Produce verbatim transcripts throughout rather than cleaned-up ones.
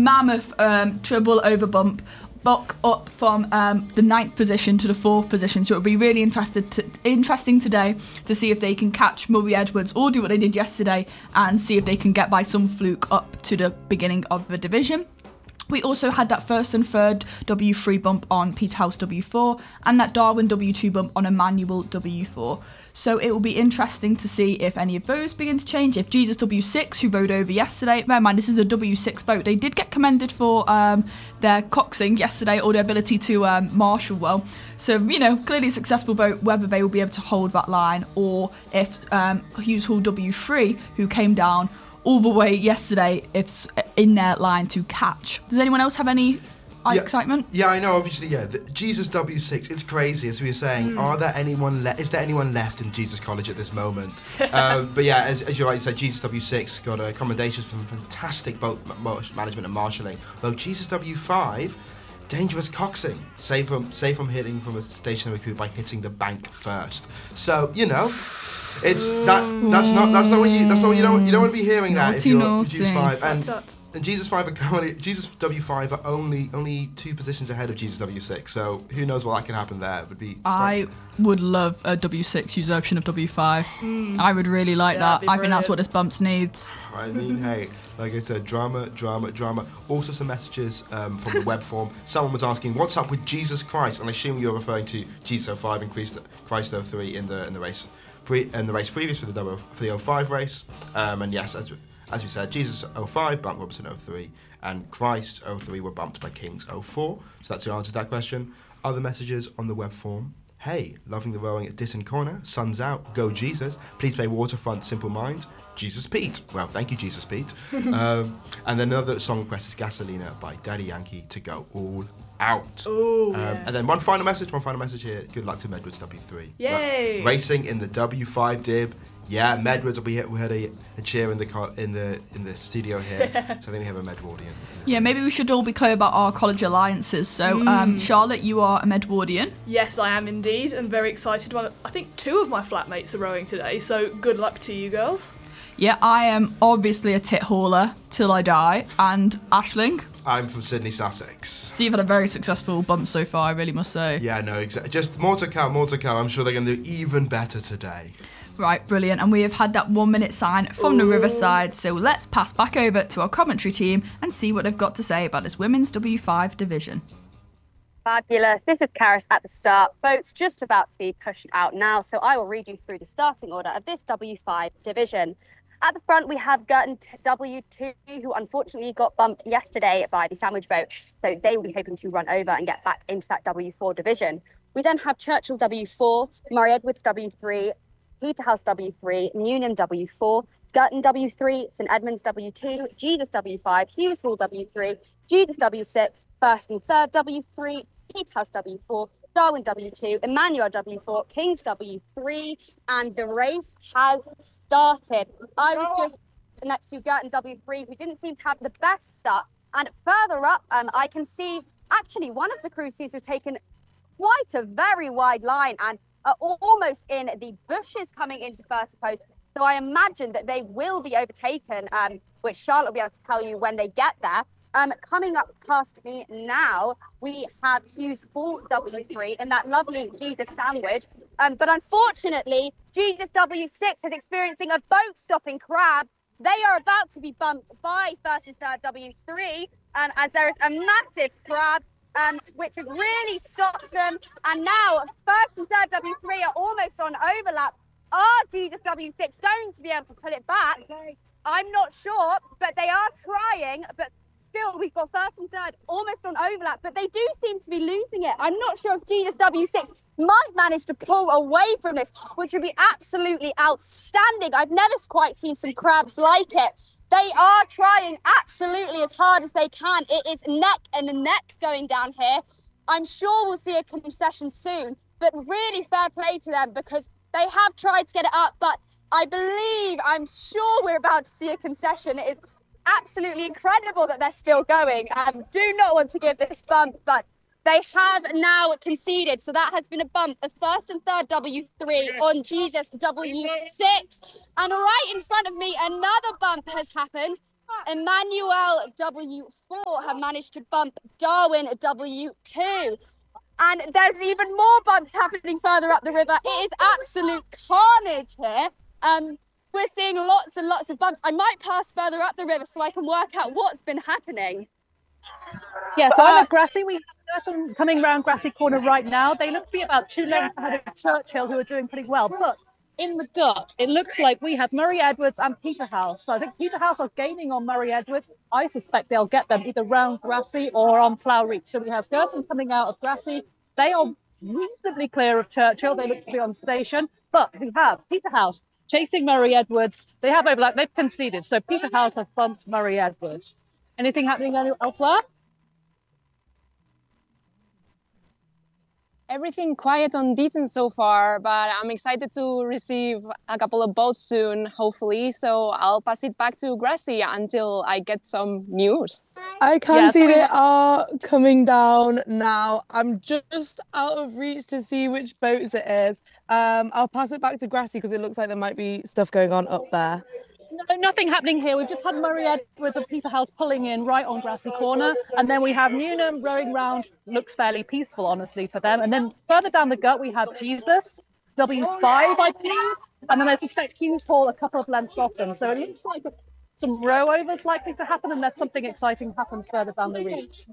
mammoth um, treble over bump, buck up from um, the ninth position to the fourth position. So it'll be really interested to, interesting today to see if they can catch Murray Edwards or do what they did yesterday and see if they can get by some fluke up to the beginning of the division. We also had that first and third W three bump on Peterhouse W four and that Darwin W two bump on Emmanuel W four. So it will be interesting to see if any of those begin to change. If Jesus W six, who rode over yesterday, bear in mind this is a W six boat, they did get commended for um, their coxing yesterday or their ability to um, marshal well. So, you know, clearly a successful boat, whether they will be able to hold that line or if um, Hughes Hall W three, who came down all the way yesterday, if in their line to catch. Does anyone else have any uh, yeah, excitement? Yeah, I know. Obviously, yeah. The, Jesus W six. It's crazy, as we were saying. Mm. Are there anyone? Le- is there anyone left in Jesus College at this moment? um, but yeah, as, as you rightly said, Jesus W six got uh, commendations from fantastic boat ma- management and marshalling. Though Jesus W five. Dangerous coxing, save from save from hitting from a stationary crew by hitting the bank first. So you know, it's that that's not that's not what you that's not what you don't you don't want to be hearing that naughty, if you're naughty. Jesus five and and Jesus five are currently Jesus W five are only only two positions ahead of Jesus W six. So who knows what that can happen there? It would be. I would love a W six usurpation of W five. Mm. I would really like yeah, that. I think that's what this bumps needs. I mean, hey. Like I said, drama, drama, drama. Also some messages um, from the web form. Someone was asking, what's up with Jesus Christ? And I assume you're referring to Jesus oh five and Christ oh three in the in the race pre in the race previous for the double for the oh five race. Um, and yes, as as we said, Jesus oh five, bumped Robertson oh three, and Christ oh three were bumped by Kings oh four. So that's the answer to that question. Other messages on the web form. Hey, loving the rowing at Ditton Corner, sun's out, go Jesus, please play Waterfront, Simple Minds, Jesus Pete. Well, thank you, Jesus Pete. um, and then another song request is Gasolina by Daddy Yankee to go all out. Ooh, um, yes. And then one final message, one final message here, good luck to Medwards W three. Yay! Ra- racing in the W five dib. Yeah, Medwards will be here. We had a, a cheer in the co- in the in the studio here, so I think we have a Medwardian. Yeah, maybe we should all be clear about our college alliances. So, mm. um, Charlotte, you are a Medwardian. Yes, I am indeed, and very excited. One, I think two of my flatmates are rowing today, so good luck to you girls. Yeah, I am obviously a tit hauler till I die, and Aisling. I'm from Sydney, Sussex. So you've had a very successful bump so far, I really must say. Yeah, no, exactly. Just more to come, more to come. I'm sure they're going to do even better today. Right, brilliant. And we have had that one minute sign from Ooh. the Riverside. So let's pass back over to our commentary team and see what they've got to say about this women's W five division. Fabulous. This is Karis at the start. Boats just about to be pushed out now. So I will read you through the starting order of this W five division. At the front, we have Girton W two, who unfortunately got bumped yesterday by the sandwich boat. So they will be hoping to run over and get back into that W four division. We then have Churchill W four, Murray Edwards W three, Peterhouse W three, Newnham W four, Girton W three, St Edmunds W two, Jesus W five, Hughes Hall W three, Jesus W six, First and Third W three, Peterhouse W four, Darwin W two, Emmanuel W four, Kings W three, and the race has started. I was just next to Girton W three, who didn't seem to have the best start. And further up, um, I can see actually one of the crew seats have taken quite a very wide line and are almost in the bushes coming into first post. So I imagine that they will be overtaken, um, which Charlotte will be able to tell you when they get there. Um, coming up past me now, we have Hughes Hall W three in that lovely Jesus sandwich. Um, but unfortunately, Jesus W six is experiencing a boat-stopping crab. They are about to be bumped by First and Third W three, um, as there is a massive crab, um, which has really stopped them. And now First and Third W three are almost on overlap. Are Jesus W six going to be able to pull it back? I'm not sure, but they are trying. But still, we've got First and Third almost on overlap, but they do seem to be losing it. I'm not sure if Jesus W six might manage to pull away from this, which would be absolutely outstanding. I've never quite seen some crabs like it. They are trying absolutely as hard as they can. It is neck and neck going down here. I'm sure we'll see a concession soon, but really fair play to them because they have tried to get it up, but I believe, I'm sure we're about to see a concession. It is absolutely incredible that they're still going. I um, do not want to give this bump, but they have now conceded. So that has been a bump of First and Third W three on Jesus W six. And right in front of me, another bump has happened. Emmanuel W four have managed to bump Darwin W two. And there's even more bumps happening further up the river. It is absolute carnage here. Um, we're seeing lots and lots of bumps. I might pass further up the river so I can work out what's been happening. Yeah, so I'm at Grassy. We have Girton coming round Grassy Corner right now. They look to be about two lengths ahead of Churchill, who are doing pretty well. But in the gut, it looks like we have Murray Edwards and Peterhouse. So I think Peterhouse are gaining on Murray Edwards. I suspect they'll get them either round Grassy or on Plough Reach. So we have Girton coming out of Grassy. They are reasonably clear of Churchill. They look to be on station. But we have Peterhouse chasing Murray Edwards. They have overlap. They've conceded. So Peterhouse has bumped Murray Edwards. Anything happening elsewhere? Everything quiet on Deaton so far, but I'm excited to receive a couple of boats soon, hopefully. So I'll pass it back to Grassy until I get some news. I can Yeah, see we they have- are coming down now. I'm just out of reach to see which boats it is. Um, I'll pass it back to Grassy because it looks like there might be stuff going on up there. No, nothing happening here. We've just had Murray Edwards and Peterhouse pulling in right on Grassy Corner. And then we have Newnham rowing round. Looks fairly peaceful, honestly, for them. And then further down the gut, we have Jesus, W five, I believe. And then I suspect Hughes Hall a couple of lengths off them. So it looks like some row overs likely to happen unless something exciting happens further down the reach.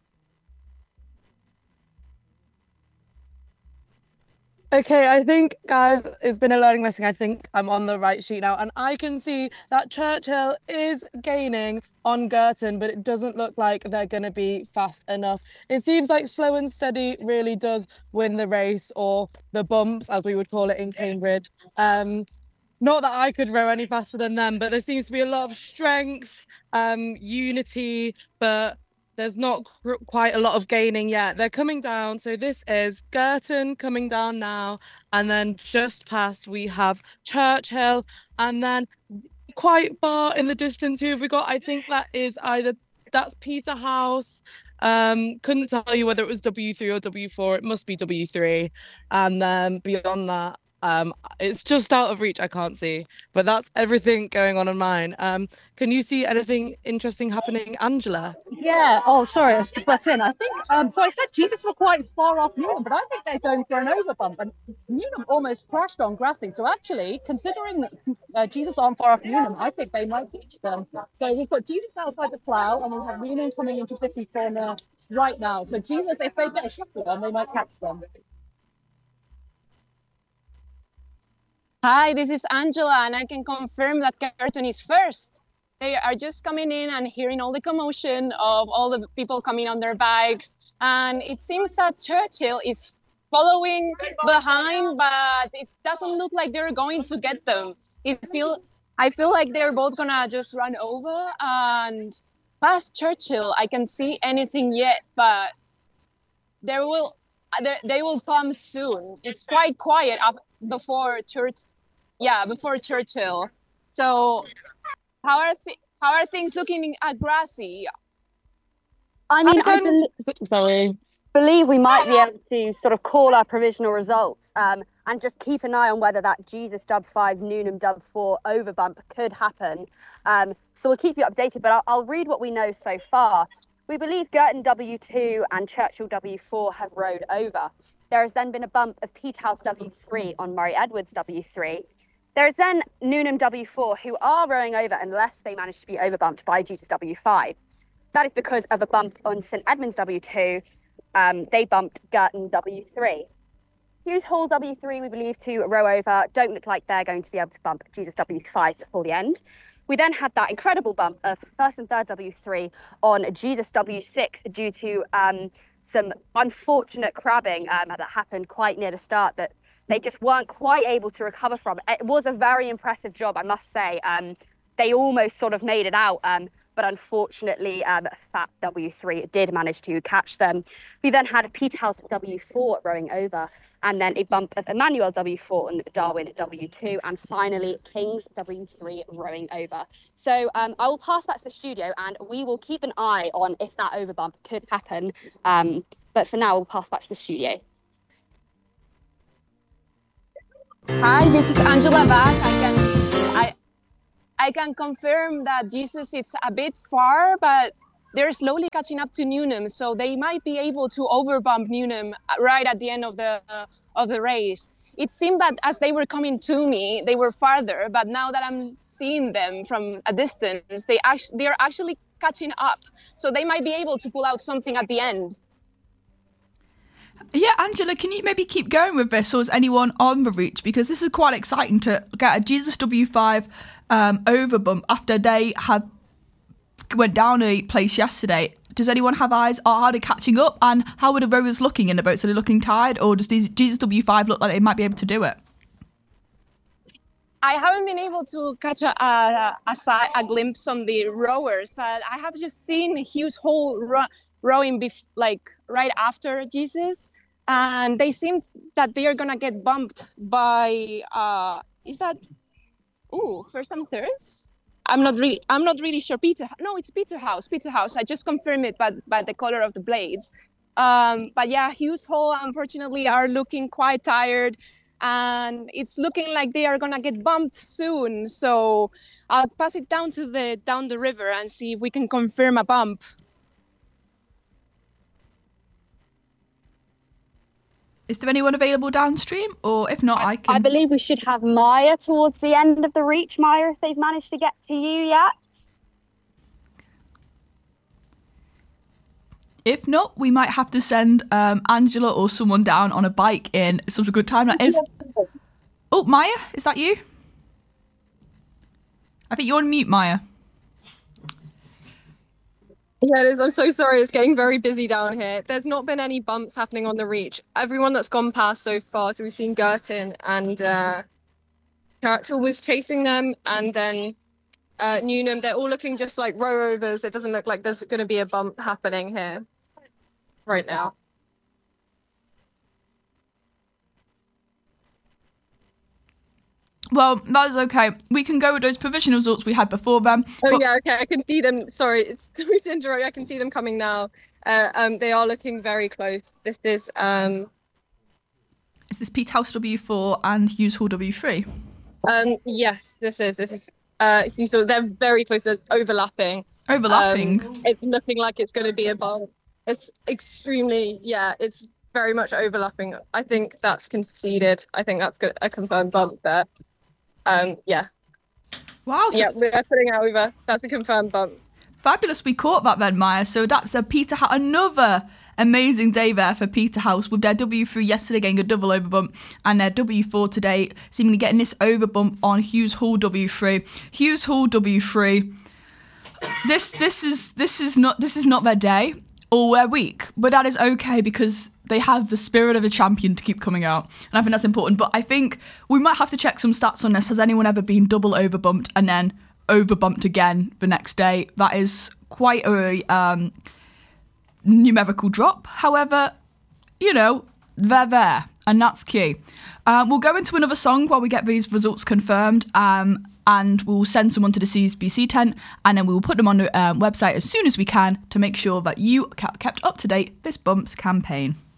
Okay, I think, guys, it's been a learning lesson. I think I'm on the right sheet now. And I can see that Churchill is gaining on Girton, but it doesn't look like they're going to be fast enough. It seems like Slow and Steady really does win the race, or the bumps, as we would call it in Cambridge. Um, not that I could row any faster than them, but there seems to be a lot of strength, um, unity, but there's not qu- quite a lot of gaining yet. They're coming down. So this is Girton coming down now. And then just past we have Churchill. And then quite far in the distance, who have we got? I think that is either, that's Peterhouse. Um, couldn't tell you whether it was W three or W four. It must be W three. And then beyond that, um, it's just out of reach. I can't see. But that's everything going on in mine. Um, can you see anything interesting happening, Angela? Yeah. Oh, sorry, I was to butt in. I think, um, so I said Jesus were quite far off Newnham, but I think they're going for an overbump. And Newnham almost crashed on Grassy. So actually, considering that uh, Jesus aren't far off Newnham, I think they might reach them. So we've got Jesus outside the plough, and we have Newnham coming into Bissy Corner right now. So Jesus, if they get a shot with them, they might catch them. Hi, this is Angela, and I can confirm that Girton is first. They are just coming in and hearing all the commotion of all the people coming on their bikes. And it seems that Churchill is following behind, but it doesn't look like they're going to get them. It feel, I feel like they're both gonna just run over and past Churchill. I can't see anything yet, but there will, they, they will come soon. It's quite quiet up before Church, yeah, before Churchill. So how are th- how are things looking at Grassy? I mean, I I'm- bel- Sorry. believe we might be able to sort of call our provisional results um, and just keep an eye on whether that Jesus Dub five, Newnham Dub four overbump could happen. Um, so we'll keep you updated, but I'll, I'll read what we know so far. We believe Girton W two and Churchill W four have rowed over. There has then been a bump of Peterhouse W three on Murray Edwards W three. There is then Newnham W four, who are rowing over unless they manage to be overbumped by Jesus W five. That is because of a bump on St Edmunds W two. Um, they bumped Girton W three. Hughes Hall W three, we believe, to row over. Don't look like they're going to be able to bump Jesus W five before the end. We then had that incredible bump of first and third W three on Jesus W six due to um, some unfortunate crabbing um, that happened quite near the start that they just weren't quite able to recover from. It was a very impressive job, I must say. Um, they almost sort of made it out, um, but unfortunately, um, Fat W three did manage to catch them. We then had Peterhouse W four rowing over, and then a bump of Emmanuel W four and Darwin W two, and finally Kings W three rowing over. So um, I will pass back to the studio, and we will keep an eye on if that overbump could happen. Um, but for now, we'll pass back to the studio. Hi, this is Angela back. I can I I can confirm that Jesus is a bit far, but they're slowly catching up to Newnham, so they might be able to overbump Newnham right at the end of the uh, of the race. It seemed that as they were coming to me, they were farther, but now that I'm seeing them from a distance, they actually they are actually catching up, so they might be able to pull out something at the end. Yeah, Angela, can you maybe keep going with this, or is anyone on the reach? Because this is quite exciting to get a Jesus W five um, overbump after they had went down a place yesterday. Does anyone have eyes? Are they catching up? And how are the rowers looking in the boats? Are they looking tired? Or does these Jesus W five look like they might be able to do it? I haven't been able to catch a, a, a, si- a glimpse on the rowers, but I have just seen Hughes Hall ro- rowing bef- like right after Jesus. And they seem that they are going to get bumped by, uh, is that, ooh, first and thirds? I'm not really, I'm not really sure. Peter, no, it's Peterhouse. Peterhouse. I just confirmed it by by the color of the blades. Um, but yeah, Hughes Hall unfortunately are looking quite tired, and it's looking like they are gonna get bumped soon. So I'll pass it down to the down the river and see if we can confirm a bump. Is there anyone available downstream? Or if not, I can... I believe we should have Maya towards the end of the reach. Maya, if they've managed to get to you yet. If not, we might have to send um, Angela or someone down on a bike in subsequent time. That is... Oh, Maya, is that you? I think you're on mute, Maya. Yeah, it is. I'm so sorry. It's getting very busy down here. There's not been any bumps happening on the reach. Everyone that's gone past so far, so we've seen Girton and uh, Churchill was chasing them, and then uh, Newnham. They're all looking just like row overs. It doesn't look like there's going to be a bump happening here right now. Well, that is okay. We can go with those provisional results we had before them. Oh, but- yeah, okay. I can see them. Sorry, it's sorry to interrupt. I can see them coming now. Uh, um, they are looking very close. This is... Um, Is this Peterhouse W four and Hughes Hall W three? um, yes, this is. This is. Uh, so they're very close. They're overlapping. Overlapping? Um, it's looking like it's going to be a bump. It's extremely... Yeah, it's very much overlapping. I think that's conceded. I think that's good, a confirmed bump there. Um, yeah. Wow. So yeah, we're putting it over. That's a confirmed bump. Fabulous. We caught that then, Maya. So that's a Peterhouse, another amazing day there for Peterhouse with their W three yesterday getting a double overbump and their W four today seemingly getting this overbump on Hughes Hall W three. Hughes Hall W three. This this is this is not this is not their day or their week, but that is okay because they have the spirit of a champion to keep coming out. And I think that's important. But I think we might have to check some stats on this. Has anyone ever been double overbumped and then overbumped again the next day? That is quite a um, numerical drop. However, you know, they're there. And that's key. Um, we'll go into another song while we get these results confirmed. Um, and we'll send someone to the C S B C tent. And then we will put them on the um, website as soon as we can to make sure that you are kept up to date this Bumps campaign.